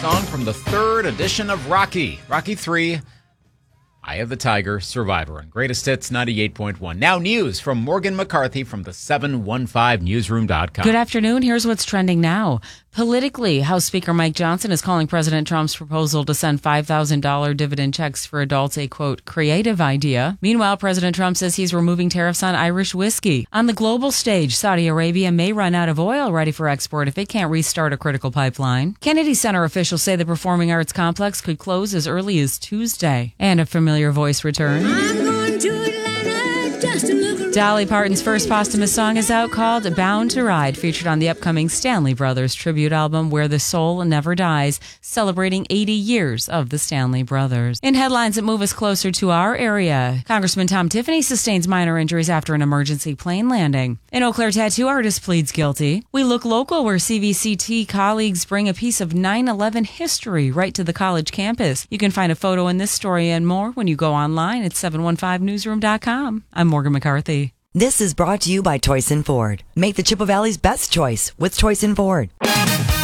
song from the third edition of Rocky 3, Eye of the Tiger, Survivor, and Greatest Hits 98.1. Now news from Morgan McCarthy from the 715newsroom.com. Good afternoon. Here's what's trending now. Politically, House Speaker Mike Johnson is calling President Trump's proposal to send $5,000 dividend checks for adults a, quote, creative idea. Meanwhile, President Trump says he's removing tariffs on Irish whiskey. On the global stage, Saudi Arabia may run out of oil ready for export if it can't restart a critical pipeline. Kennedy Center officials say the Performing Arts Complex could close as early as Tuesday. And a familiar voice returns. I'm going to Atlanta just to look around. Dolly Parton's first posthumous song is out, called Bound to Ride, featured on the upcoming Stanley Brothers tribute album Where the Soul Never Dies, celebrating 80 years of the Stanley Brothers. In headlines that move us closer to our area, Congressman Tom Tiffany sustains minor injuries after an emergency plane landing. An Eau Claire tattoo artist pleads guilty. We look local, where CVCT colleagues bring a piece of 9/11 history right to the college campus. You can find a photo in this story and more when you go online at 715newsroom.com. I'm Morgan McCarthy. This is brought to you by Toyson Ford. Make the Chippewa Valley's best choice with Toyson Ford.